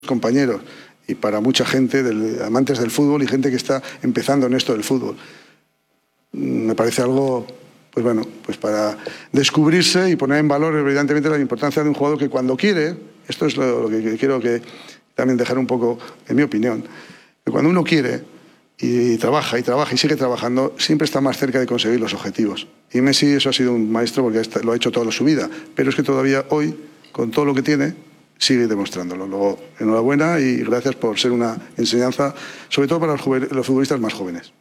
compañeros y para mucha gente, amantes del fútbol y gente que está empezando en esto del fútbol. Me parece algo, pues bueno, pues para descubrirse y poner en valor evidentemente la importancia de un jugador que cuando quiere, esto es lo que quiero que también dejar un poco en mi opinión, que cuando uno quiere y trabaja y sigue trabajando, siempre está más cerca de conseguir los objetivos. Y Messi eso ha sido un maestro porque lo ha hecho toda su vida, pero es que todavía hoy, con todo lo que tiene, sigue demostrándolo. Luego, enhorabuena y gracias por ser una enseñanza, sobre todo para los futbolistas más jóvenes.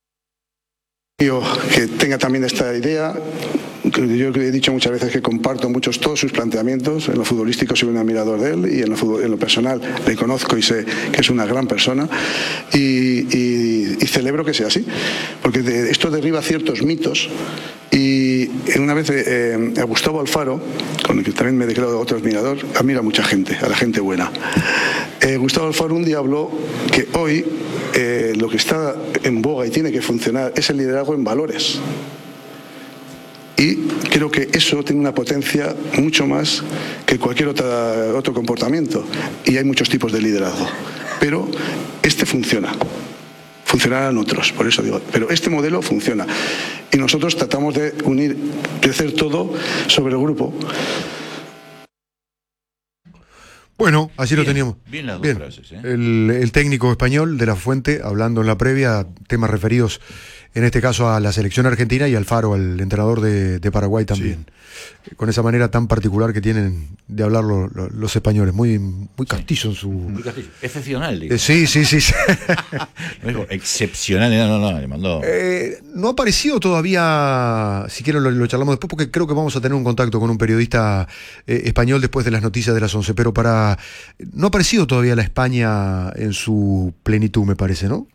Que tenga también esta idea, que yo he dicho muchas veces que comparto todos sus planteamientos. En lo futbolístico soy un admirador de él y en lo personal le conozco y sé que es una gran persona y celebro que sea así, porque esto derriba ciertos mitos. Y una vez a Gustavo Alfaro, con el que también me declaro otro admirador, admira a mucha gente, a la gente buena. Gustavo Alfaro un día habló que hoy lo que está en boga y tiene que funcionar es el liderazgo en valores. Y creo que eso tiene una potencia mucho más que cualquier otro comportamiento. Y hay muchos tipos de liderazgo. Pero este funciona. Funcionarán otros, por eso digo. Pero este modelo funciona. Y nosotros tratamos de crecer todo sobre el grupo. Bueno, así lo teníamos. Bien las dos frases, ¿eh? El técnico español de la Fuente, hablando en la previa, temas referidos en este caso a la selección argentina y Alfaro, al entrenador de Paraguay también. Sí. Con esa manera tan particular que tienen de hablar los españoles, muy castizo en su... Muy castizo. Excepcional, digo. Sí. Excepcional, no, le mandó... no ha aparecido todavía, si quieren lo charlamos después, porque creo que vamos a tener un contacto con un periodista español después de las noticias de las 11, pero no ha aparecido todavía la España en su plenitud, me parece, ¿no?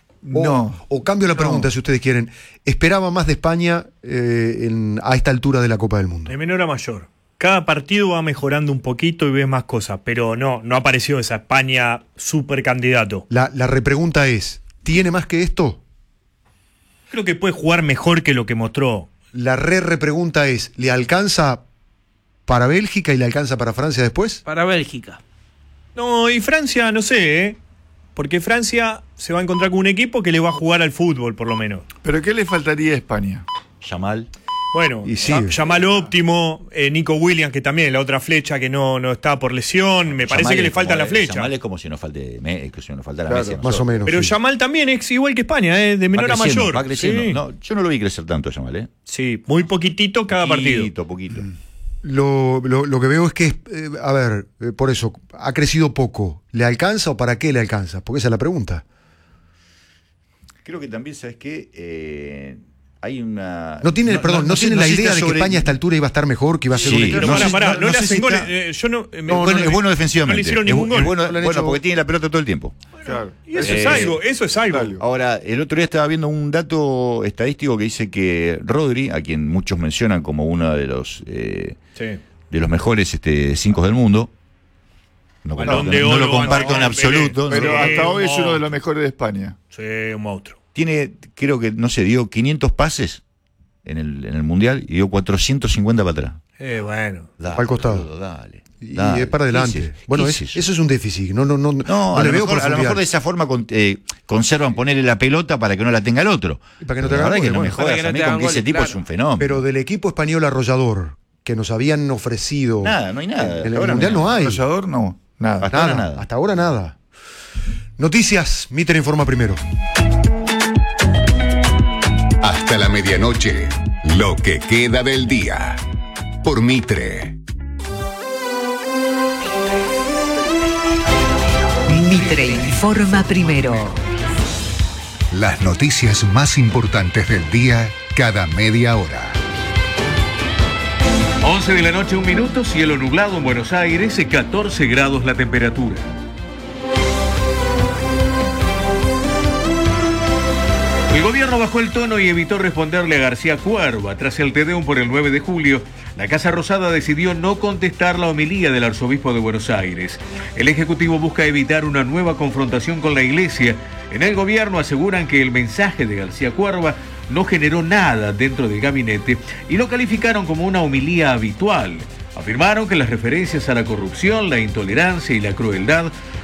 O cambio la pregunta, si ustedes quieren. ¿Esperaba más de España a esta altura de la Copa del Mundo? De menor a mayor. Cada partido va mejorando un poquito y ves más cosas, pero no apareció esa España super candidato. La repregunta es, ¿tiene más que esto? Creo que puede jugar mejor que lo que mostró. La repregunta es, ¿le alcanza para Bélgica y le alcanza para Francia después? Para Bélgica. No, y Francia, no sé, porque Francia se va a encontrar con un equipo que le va a jugar al fútbol, por lo menos. ¿Pero qué le faltaría a España? Yamal. Bueno, y sí. Yamal óptimo, Nico Williams, que también es la otra flecha que no está por lesión. Me parece que le falta la flecha. Yamal es como si nos faltara claro, Messi. Más o menos. Pero sí. Yamal también es igual que España, de menor a mayor. Va creciendo. Sí. No, yo no lo vi crecer tanto a Yamal, Sí, muy poquitito cada partido. Poquito. Lo que veo es que, por eso, ha crecido poco. ¿Le alcanza o para qué le alcanza? Porque esa es la pregunta. Creo que también, ¿sabes qué? Hay una... No tiene la idea de que España a esta altura iba a estar mejor, que iba a ser un equipo. No le hacen goles. Es bueno defensivamente. No le hicieron ningún gol. Bueno, porque tiene la pelota todo el tiempo. Claro. Y eso es algo. Ahora, el otro día estaba viendo un dato estadístico que dice que Rodri, a quien muchos mencionan como uno de los mejores 5 del mundo, no lo comparto en absoluto. Pero hasta hoy es uno de los mejores de España. Sí, un monstruo. Tiene, creo que, dio 500 pases en el Mundial y dio 450 para atrás. Bueno. Dale, al costado. Boludo, dale. Y es para adelante. Eso es un déficit. No a lo mejor de esa forma conservan ponerle la pelota para que no la tenga el otro. Para que no te haga que no me jodas a mí con que ese tipo es un fenómeno. Pero del equipo español arrollador que nos habían ofrecido... Nada, no hay nada. En el Mundial no hay. ¿Arrollador? No. Nada. Hasta ahora nada. Noticias, Mitre informa primero. Hasta la medianoche, lo que queda del día. Por Mitre. Mitre informa primero. Las noticias más importantes del día cada media hora. 11 de la noche, 1 minuto, cielo nublado en Buenos Aires, 14 grados la temperatura. El gobierno bajó el tono y evitó responderle a García Cuerva. Tras el Te Deum por el 9 de julio, la Casa Rosada decidió no contestar la homilía del arzobispo de Buenos Aires. El Ejecutivo busca evitar una nueva confrontación con la Iglesia. En el gobierno aseguran que el mensaje de García Cuerva no generó nada dentro del gabinete y lo calificaron como una homilía habitual. Afirmaron que las referencias a la corrupción, la intolerancia y la crueldad